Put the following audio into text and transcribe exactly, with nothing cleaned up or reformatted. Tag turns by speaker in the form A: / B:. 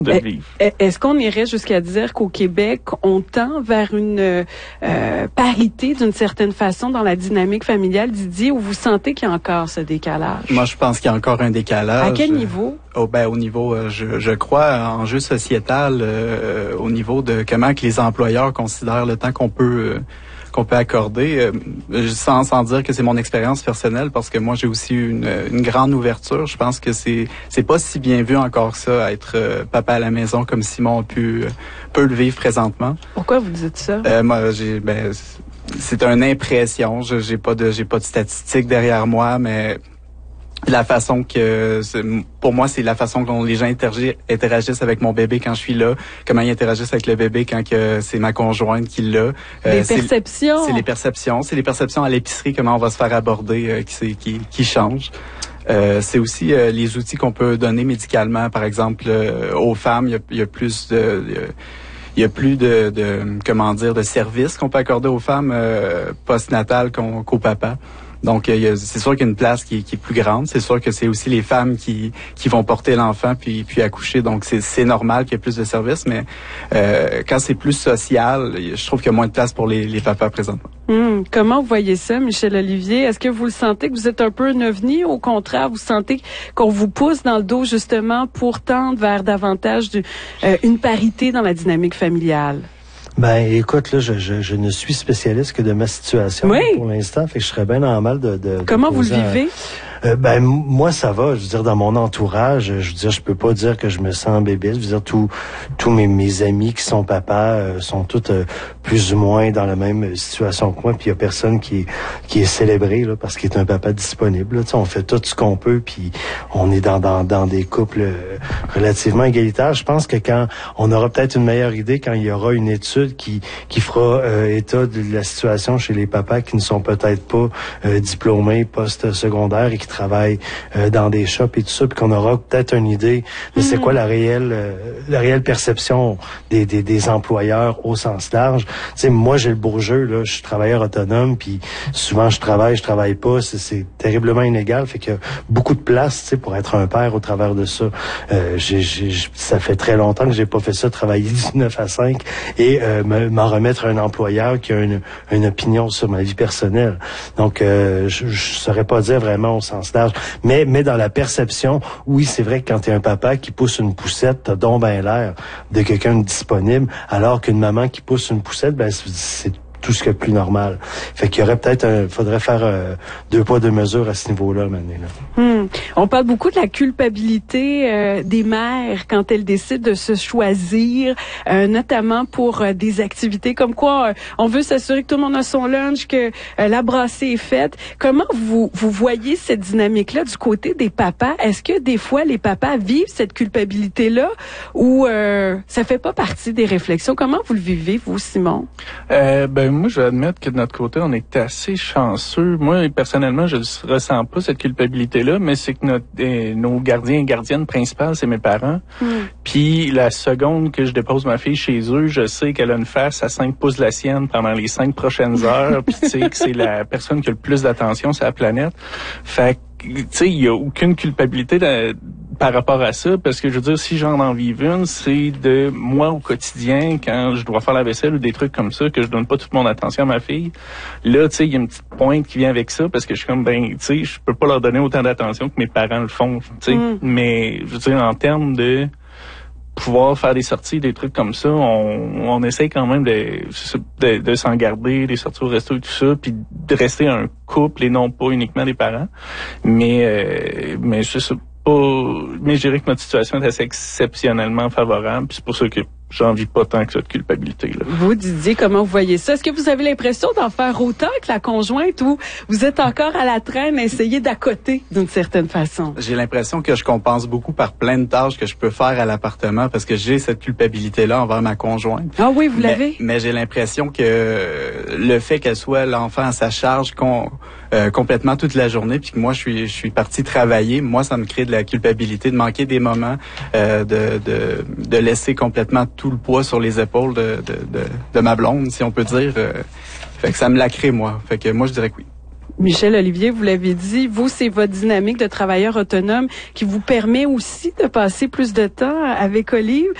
A: de vivre.
B: Est-ce qu'on irait jusqu'à dire qu'au Québec, on tend vers une euh, parité d'une certaine façon dans la dynamique familiale, Didier, ou vous sentez qu'il y a encore ce décalage?
C: Moi, je pense qu'il y a encore un décalage.
B: À quel niveau?
C: Oh, ben, au niveau, euh, je, je crois, enjeu sociétal, euh, au niveau de comment que les employeurs considèrent le temps qu'on peut... Euh, qu'on peut accorder, euh, sans, sans dire que c'est mon expérience personnelle, parce que moi, j'ai aussi une, une grande ouverture. Je pense que c'est c'est pas si bien vu encore ça, être euh, papa à la maison, comme Simon a pu, euh, peut le vivre présentement.
B: Pourquoi vous dites ça?
C: Euh, moi, j'ai, ben, c'est une impression. Je, j'ai pas de, j'ai pas de statistiques derrière moi, mais la façon que, pour moi, c'est la façon dont les gens interagissent, interagissent avec mon bébé quand je suis là, comment ils interagissent avec le bébé quand que c'est ma conjointe qui l'a.
B: Les euh, perceptions.
C: C'est, c'est les perceptions. C'est les perceptions à l'épicerie, comment on va se faire aborder, euh, qui, qui, qui changent. Euh, c'est aussi euh, les outils qu'on peut donner médicalement, par exemple, euh, aux femmes. Il y a, il y a plus de... Il y a, Il y a plus de, de comment dire, de services qu'on peut accorder aux femmes euh, postnatales qu'on, qu'aux papas. Donc, il y a, c'est sûr qu'il y a une place qui, qui est plus grande. C'est sûr que c'est aussi les femmes qui, qui vont porter l'enfant puis, puis accoucher. Donc, c'est, c'est normal qu'il y ait plus de services. Mais euh, quand c'est plus social, je trouve qu'il y a moins de place pour les, les papas présentement.
B: Hum, comment vous voyez ça, Michel Olivier? Est-ce que vous le sentez que vous êtes un peu un ovni? Au contraire, vous sentez qu'on vous pousse dans le dos justement pour tendre vers davantage de, euh, une parité dans la dynamique familiale?
D: Ben, écoute, là, je, je, je ne suis spécialiste que de ma situation
B: oui.
D: pour l'instant, fait que je serais bien en mal de... de
B: Comment
D: de
B: vous le vivez?
D: Un... Euh, ben, moi, ça va. Je veux dire, dans mon entourage, je veux dire, je peux pas dire que je me sens bébé. Je veux dire, tous tous mes, mes amis qui sont papas euh, sont tous euh, plus ou moins dans la même situation que moi, puis il y a personne qui est, qui est célébré, là, parce qu'il est un papa disponible, là. Tu sais, on fait tout ce qu'on peut, puis on est dans, dans, dans des couples euh, relativement égalitaires. Je pense que quand on aura peut-être une meilleure idée quand il y aura une étude qui qui fera euh, état de la situation chez les papas qui ne sont peut-être pas euh, diplômés post-secondaire et qui travaillent euh, dans des shops et tout ça, puis qu'on aura peut-être une idée de c'est quoi la réelle euh, la réelle perception des, des des employeurs au sens large. Tu sais, moi j'ai le beau jeu, là, je suis travailleur autonome, puis souvent je travaille, je travaille pas, c'est, c'est terriblement inégal, fait qu'il y a beaucoup de place, tu sais, pour être un père au travers de ça. Euh, j'ai, j'ai, ça fait très longtemps que j'ai pas fait ça, travailler du neuf à cinq et euh, me, m'en remettre à un employeur qui a une, une opinion sur ma vie personnelle. Donc, euh, je, je saurais pas dire vraiment au sens large, mais mais dans la perception, oui, c'est vrai que quand t'es un papa qui pousse une poussette, t'as donc ben l'air de quelqu'un de disponible, alors qu'une maman qui pousse une poussette, ben c'est, c'est tout ce qui est plus normal. Fait qu'il y aurait peut-être un, faudrait faire euh, deux pas deux mesures à ce niveau-là, maintenant. Là.
B: Hum. On parle beaucoup de la culpabilité euh, des mères quand elles décident de se choisir, euh, notamment pour euh, des activités comme quoi euh, on veut s'assurer que tout le monde a son lunch, que euh, la brassée est faite. Comment vous vous voyez cette dynamique-là du côté des papas? Est-ce que des fois les papas vivent cette culpabilité-là ou euh, ça fait pas partie des réflexions? Comment vous le vivez, vous, Simon?
A: Euh, ben moi, je vais admettre que de notre côté, on est assez chanceux. Moi, personnellement, je ne ressens pas cette culpabilité-là, mais c'est que notre, eh, nos gardiens et gardiennes principales, c'est mes parents. Mm. Puis la seconde que je dépose ma fille chez eux, je sais qu'elle a une face à cinq pouces de la sienne pendant les cinq prochaines heures. Puis tu sais que c'est la personne qui a le plus d'attention sur la planète. Fait que, tu sais, il n'y a aucune culpabilité de, par rapport à ça, parce que je veux dire, si j'en en vive une, c'est de moi au quotidien, quand je dois faire la vaisselle ou des trucs comme ça, que je donne pas toute mon attention à ma fille. Là, tu sais, il y a une petite pointe qui vient avec ça, parce que je suis comme, ben, tu sais, je peux pas leur donner autant d'attention que mes parents le font, tu sais. Mm. Mais, je veux dire, en termes de pouvoir faire des sorties, des trucs comme ça, on, on essaie quand même de, de, de s'en garder, des sorties au resto et tout ça, puis de rester un couple et non pas uniquement des parents. Mais, euh, mais je sais pas, mais je dirais que notre situation est assez exceptionnellement favorable, puis c'est pour ça que j'en vis pas tant que ça de culpabilité, là.
B: Vous, Didier, comment vous voyez ça? Est-ce que vous avez l'impression d'en faire autant que la conjointe ou vous êtes encore à la traîne à essayer d'accoter d'une certaine façon?
C: J'ai l'impression que je compense beaucoup par plein de tâches que je peux faire à l'appartement parce que j'ai cette culpabilité-là envers ma conjointe.
B: Ah oui, vous
C: mais,
B: l'avez?
C: Mais j'ai l'impression que le fait qu'elle soit l'enfant à sa charge con, euh, complètement toute la journée puis que moi, je suis je suis parti travailler, moi, ça me crée de la culpabilité de manquer des moments, euh, de, de, de laisser complètement tout le poids sur les épaules de, de, de, de ma blonde, si on peut dire. Euh, fait que ça me la crée, moi. Fait que moi, je dirais que oui.
B: Michel Olivier, vous l'avez dit, vous, c'est votre dynamique de travailleur autonome qui vous permet aussi de passer plus de temps avec Olive.